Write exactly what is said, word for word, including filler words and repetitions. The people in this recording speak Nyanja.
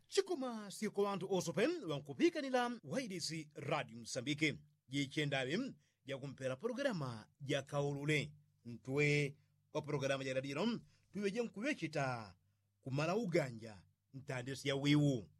Chikoma siku anthu osopen wankupikanira waidisi Radio Msambike jichendawe jakumphera programa ja kaulule mtuwe wa programa ja radiro tuweje nkuwechita kumala uganja mtandesi ya wiwu